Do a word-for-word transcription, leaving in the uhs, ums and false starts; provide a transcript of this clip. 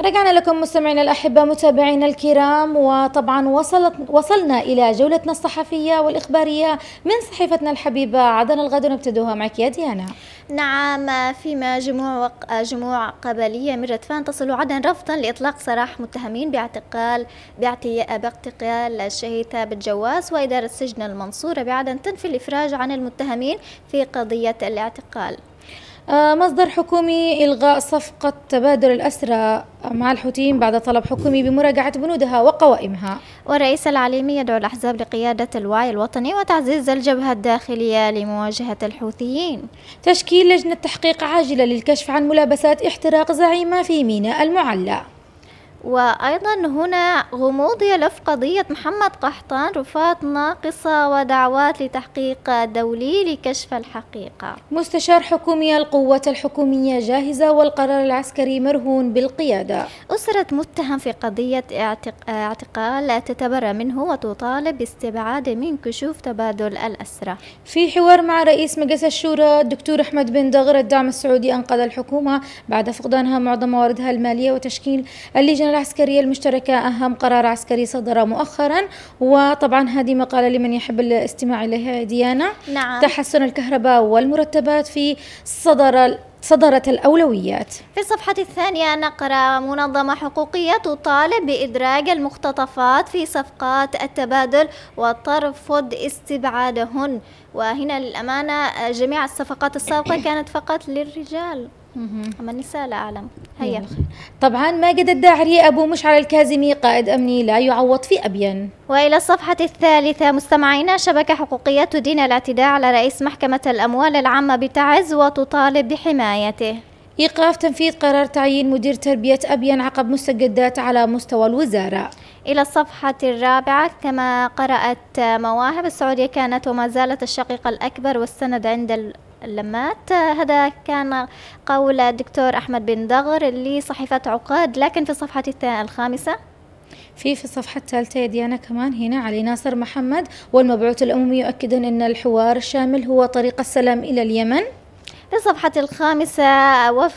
رجعنا لكم مستمعينا الأحبة متابعينا الكرام، وطبعا وصلت وصلنا إلى جولتنا الصحفية والإخبارية من صحيفتنا الحبيبة عدن الغد، ونبتدوها معك يا ديانا. نعم، فيما جموع جموع قبلية من ردفان تصل عدن رفضا لإطلاق سراح متهمين باعتقال باعتقال الشهيد ثابت جواس، وإدارة سجن المنصورة بعدن تنفي الإفراج عن المتهمين في قضية الاعتقال. مصدر حكومي: إلغاء صفقة تبادل الأسرى مع الحوثيين بعد طلب حكومي بمراجعة بنودها وقوائمها. ورئيس العليمي يدعو الأحزاب لقيادة الوعي الوطني وتعزيز الجبهة الداخلية لمواجهة الحوثيين. تشكيل لجنة تحقيق عاجلة للكشف عن ملابسات احتراق زعيمة في ميناء المعلى. وأيضا هنا غموض يلف قضية محمد قحطان، رفات ناقصة ودعوات لتحقيق دولي لكشف الحقيقة. مستشار حكومي: القوة الحكومية جاهزة والقرار العسكري مرهون بالقيادة. أسرة متهم في قضية اعتقال تتبرأ منه وتطالب باستبعاده من كشوف تبادل الأسرى. في حوار مع رئيس مجلس الشورى الدكتور أحمد بن دغر: الدعم السعودي أنقذ الحكومة بعد فقدانها معظم مواردها المالية، وتشكيل اللجنة العسكرية المشتركة أهم قرار عسكري صدر مؤخرا. وطبعا هذه مقالة لمن يحب الاستماع إليها ديانا. نعم. تحسن الكهرباء والمرتبات في صدر صدرت الأولويات. في الصفحة الثانية نقرأ: منظمة حقوقية تطالب بإدراج المختطفات في صفقات التبادل وترفض استبعادهن. وهنا للأمانة جميع الصفقات السابقة كانت فقط للرجال، أما النساء لا أعلم. هيا. طبعا ماجد الداعري: أبو مشعل الكاظمي قائد أمني لا يعوض في أبين. وإلى الصفحة الثالثة مستمعينا: شبكة حقوقية تدين الاعتداء على رئيس محكمة الأموال العامة بتعز وتطالب بحمايته. إيقاف تنفيذ قرار تعيين مدير تربية أبين عقب مستجدات على مستوى الوزارة. إلى الصفحة الرابعة: كما قرأت مواهب، السعودية كانت وما زالت الشقيق الأكبر والسند عند اللمات. هذا كان قول الدكتور أحمد بن دغر لصحيفة عقاد. لكن في الصفحة الخامسة في في الصفحة الثالثة يا ديانا كمان هنا علي ناصر محمد والمبعوث الأممي يؤكدون أن الحوار الشامل هو طريق السلام إلى اليمن. في الصفحة الخامسة: